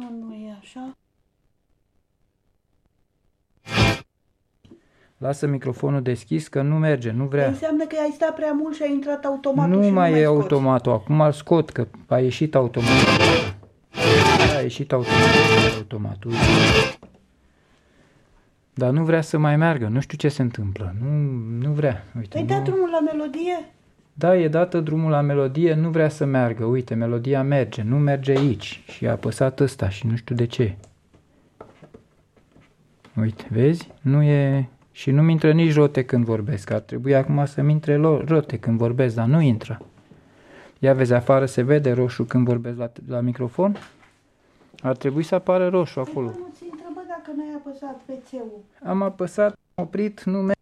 Nu e așa. Lasă microfonul deschis că nu merge, nu vrea. Înseamnă că ai stat prea mult și a intrat automatul Nu și mai e scoți. automatul, acum îl scot că a ieșit automatul. A ieșit automatul. Dar nu vrea să mai meargă, nu știu ce se întâmplă. Nu vrea. Uite, Ai dat drumul la melodie? Da, e dată drumul la melodie, nu vrea să meargă. Uite, melodia merge, nu merge aici. Și a apăsat ăsta și nu știu de ce. Uite, vezi? Nu e... Și nu-mi intră nici rote când vorbesc. Ar trebui acum să-mi intre rote când vorbesc, dar nu intră. Ia vezi, afară se vede roșu când vorbesc la microfon? Ar trebui să apară roșu acolo. Nu ți intră, bă, dacă n-ai apăsat PC-ul. Am apăsat, am oprit, nu merge.